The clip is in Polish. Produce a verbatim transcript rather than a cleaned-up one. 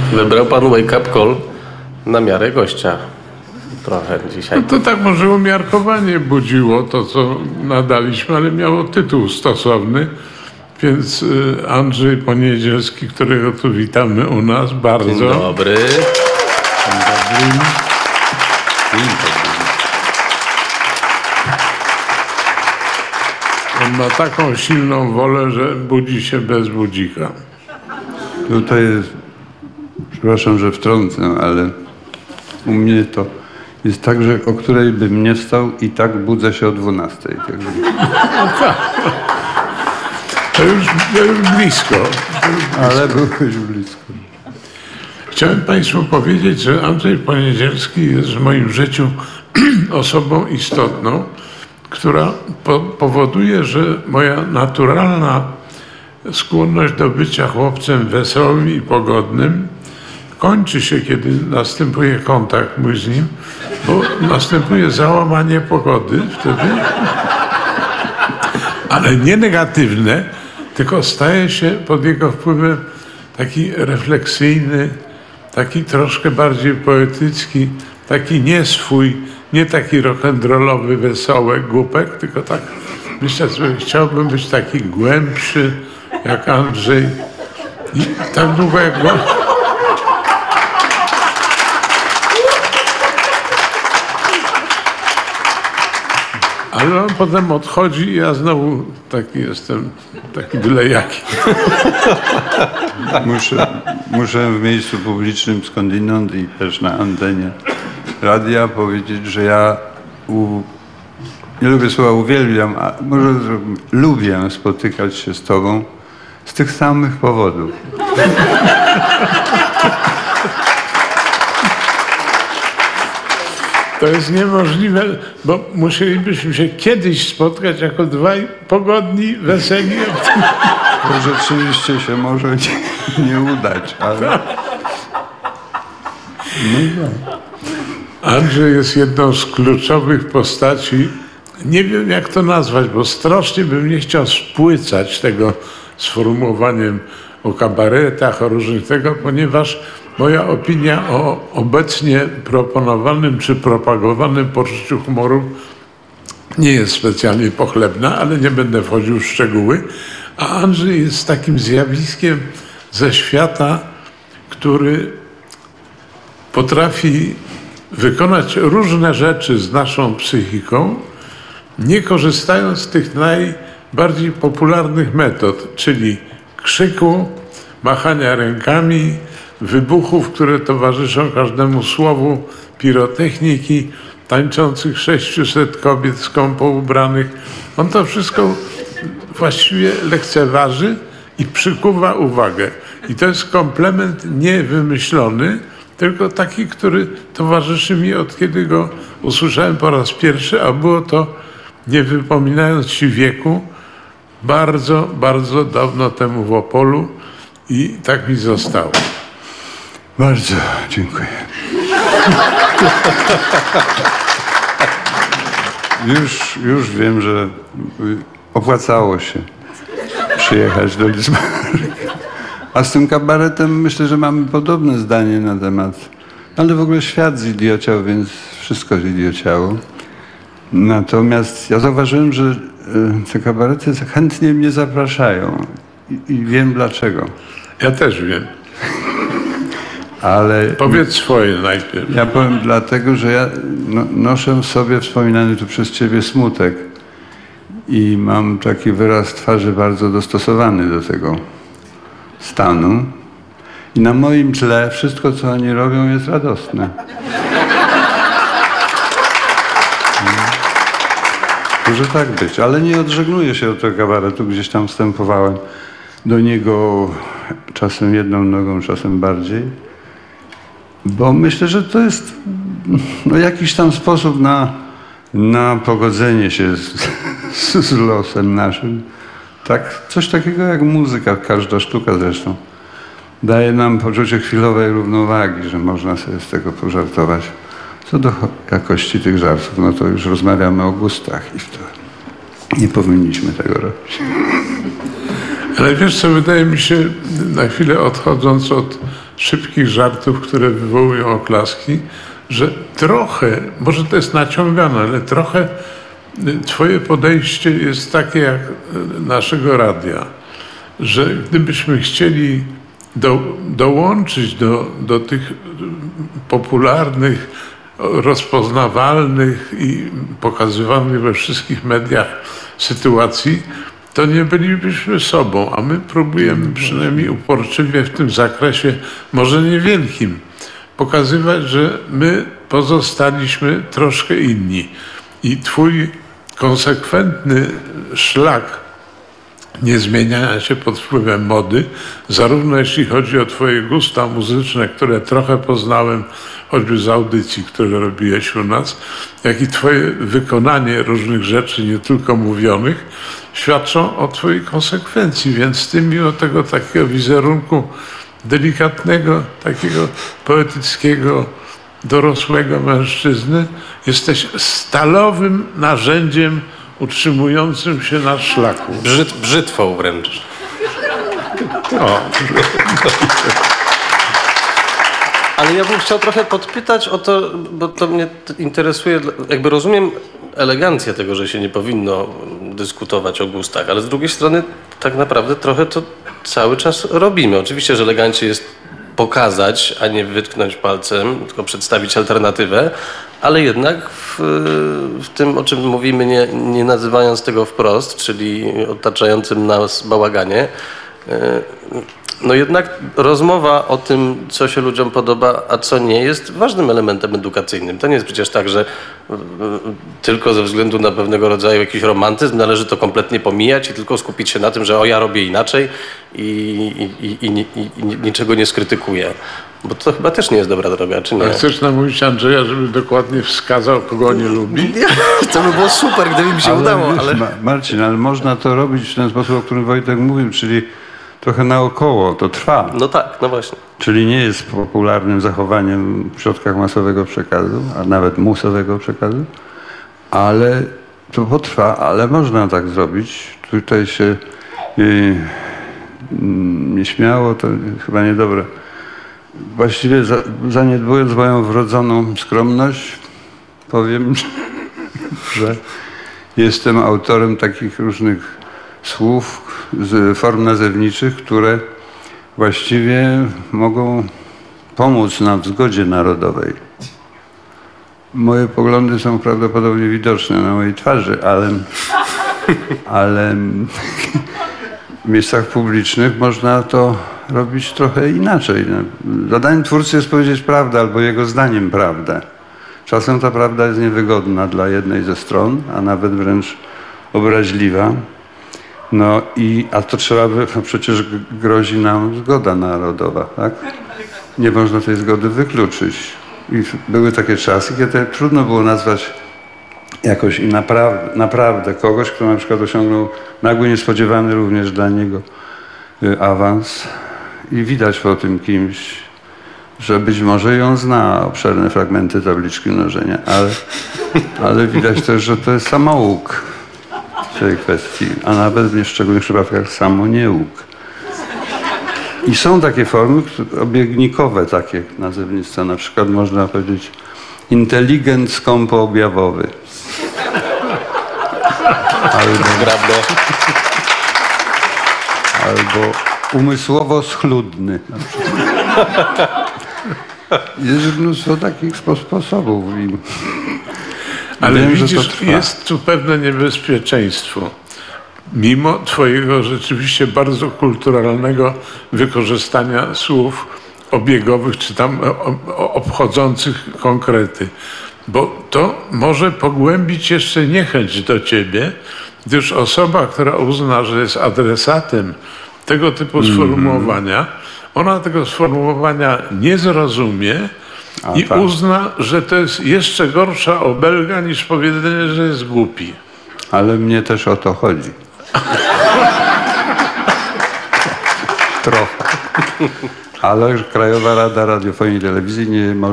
Wybrał pan wake up call na miarę gościa. Trochę dzisiaj. No to tak może umiarkowanie budziło to, co nadaliśmy, ale miało tytuł stosowny. Więc y, Andrzej Poniedzielski, którego tu witamy u nas bardzo. Dzień dobry. Dzień dobry. Dzień dobry. On ma taką silną wolę, że budzi się bez budzika. Tutaj jest, przepraszam, że wtrącę, ale u mnie to jest tak, że o której bym nie wstał i tak budzę się o dwunastej. Także... No tak. To już, to już blisko. Ale byłeś blisko. Chciałem Państwu powiedzieć, że Andrzej Poniedzielski jest w moim życiu osobą istotną, która po powoduje, że moja naturalna skłonność do bycia chłopcem wesołym i pogodnym kończy się, kiedy następuje kontakt mój z nim, bo następuje załamanie pogody wtedy, ale nie negatywne, tylko staje się pod jego wpływem taki refleksyjny, taki troszkę bardziej poetycki, taki nie swój, nie taki rock'n'rollowy, wesoły głupek, tylko tak myślę sobie, chciałbym być taki głębszy jak Andrzej i tak długo jak go... Ale on potem odchodzi i ja znowu taki jestem, taki byle jaki. Muszę, muszę w miejscu publicznym skądinąd i też na antenie radia powiedzieć, że ja u, nie lubię słowa uwielbiam, a może lubię spotykać się z tobą z tych samych powodów. To jest niemożliwe, bo musielibyśmy się kiedyś spotkać jako dwaj pogodni, weseli. To rzeczywiście się może nie, nie udać, ale... No tak. Andrzej jest jedną z kluczowych postaci. Nie wiem, jak to nazwać, bo strasznie bym nie chciał spłycać tego sformułowaniem o kabaretach, o różnych tego, ponieważ moja opinia o obecnie proponowanym czy propagowanym poczuciu humoru nie jest specjalnie pochlebna, ale nie będę wchodził w szczegóły. A Andrzej jest takim zjawiskiem ze świata, który potrafi wykonać różne rzeczy z naszą psychiką, nie korzystając z tych najbardziej popularnych metod, czyli krzyku, machania rękami, wybuchów, które towarzyszą każdemu słowu, pirotechniki, tańczących sześciuset kobiet skąpo ubranych. On to wszystko właściwie lekceważy i przykuwa uwagę. I to jest komplement niewymyślony, tylko taki, który towarzyszy mi od kiedy go usłyszałem po raz pierwszy, a było to, nie wypominając ci wieku, bardzo, bardzo dawno temu w Opolu i tak mi zostało. Bardzo dziękuję. Już, już wiem, że opłacało się przyjechać do Lidzbarka. A z tym kabaretem myślę, że mamy podobne zdanie na temat. Ale w ogóle świat zidiociał, więc wszystko zidiociało. Natomiast ja zauważyłem, że te kabarety chętnie mnie zapraszają. I, i wiem dlaczego. Ja też wiem. Ale powiedz swoje najpierw. Ja powiem dlatego, że ja no, noszę w sobie wspominany tu przez ciebie smutek i mam taki wyraz twarzy bardzo dostosowany do tego stanu i na moim tle wszystko, co oni robią, jest radosne. Może tak być, ale nie odżegnuję się od tego kabaretu, gdzieś tam wstępowałem do niego czasem jedną nogą, czasem bardziej. Bo myślę, że to jest no, jakiś tam sposób na, na pogodzenie się z, z losem naszym. Tak, coś takiego jak muzyka, każda sztuka zresztą, daje nam poczucie chwilowej równowagi, że można sobie z tego pożartować. Co do jakości tych żartów, no to już rozmawiamy o gustach i to nie powinniśmy tego robić. Ale wiesz co, wydaje mi się, na chwilę odchodząc od szybkich żartów, które wywołują oklaski, że trochę, może to jest naciągane, ale trochę twoje podejście jest takie jak naszego radia, że gdybyśmy chcieli do, dołączyć do, do tych popularnych, rozpoznawalnych i pokazywanych we wszystkich mediach sytuacji, to nie bylibyśmy sobą, a my próbujemy przynajmniej uporczywie w tym zakresie, może niewielkim, pokazywać, że my pozostaliśmy troszkę inni. I twój konsekwentny szlak nie zmieniania się pod wpływem mody, zarówno jeśli chodzi o twoje gusta muzyczne, które trochę poznałem, choćby z audycji, które robiłeś u nas, jak i twoje wykonanie różnych rzeczy, nie tylko mówionych, świadczą o twojej konsekwencji, więc ty mimo tego takiego wizerunku delikatnego, takiego poetyckiego, dorosłego mężczyzny, jesteś stalowym narzędziem utrzymującym się na szlaku. Brzyd, brzytwą wręcz. O. Ale ja bym chciał trochę podpytać o to, bo to mnie interesuje, jakby rozumiem elegancję tego, że się nie powinno dyskutować o gustach, ale z drugiej strony tak naprawdę trochę to cały czas robimy. Oczywiście, że elegancie jest pokazać, a nie wytknąć palcem, tylko przedstawić alternatywę, ale jednak w, w tym, o czym mówimy, nie, nie nazywając tego wprost, czyli otaczającym nas bałaganie, no jednak rozmowa o tym, co się ludziom podoba, a co nie, jest ważnym elementem edukacyjnym. To nie jest przecież tak, że tylko ze względu na pewnego rodzaju jakiś romantyzm należy to kompletnie pomijać i tylko skupić się na tym, że o, ja robię inaczej i, i, i, i, i niczego nie skrytykuję. Bo to chyba też nie jest dobra droga, czy nie? A chcesz namówić Andrzeja, żeby dokładnie wskazał, kogo nie lubi? To by było super, gdyby mi się ale udało, wiesz, ale... Ma- Marcin, ale można to robić w ten sposób, o którym Wojtek mówił, czyli trochę naokoło, to trwa. No tak, no właśnie. Czyli nie jest popularnym zachowaniem w środkach masowego przekazu, a nawet musowego przekazu, ale to potrwa, ale można tak zrobić. Tutaj się yy, nieśmiało, to chyba niedobre. Właściwie za, zaniedbując moją wrodzoną skromność, powiem, że jestem autorem takich różnych słów z form nazewniczych, które właściwie mogą pomóc nam w zgodzie narodowej. Moje poglądy są prawdopodobnie widoczne na mojej twarzy, ale, ale w miejscach publicznych można to robić trochę inaczej. Zadaniem twórcy jest powiedzieć prawdę albo jego zdaniem prawdę. Czasem ta prawda jest niewygodna dla jednej ze stron, a nawet wręcz obraźliwa. No i, a to trzeba by, no przecież grozi nam zgoda narodowa, tak? Nie można tej zgody wykluczyć. I były takie czasy, kiedy trudno było nazwać jakoś i naprawdę, naprawdę kogoś, kto na przykład osiągnął nagły, niespodziewany również dla niego y, awans. I widać po tym kimś, że być może ją zna, obszerne fragmenty tabliczki mnożenia, ale, ale widać też, że to jest samouk w tej kwestii, a nawet w szczególnych przypadkach samonieuk. I są takie formy obiegnikowe, takie nazewnictwa, na przykład można powiedzieć inteligent skąpoobjawowy. Albo, albo umysłowo schludny. Jest mnóstwo takich spo- sposobów. I Ale wiem, że widzisz, to trwa. jest tu pewne niebezpieczeństwo. Mimo twojego rzeczywiście bardzo kulturalnego wykorzystania słów obiegowych, czy tam o- o- obchodzących konkrety. Bo to może pogłębić jeszcze niechęć do ciebie, gdyż osoba, która uzna, że jest adresatem tego typu sformułowania, ona tego sformułowania nie zrozumie A, i tak. uzna, że to jest jeszcze gorsza obelga niż powiedzenie, że jest głupi. Ale mnie też o to chodzi. Trochę. Ale Krajowa Rada Radiofonii i Telewizji nie może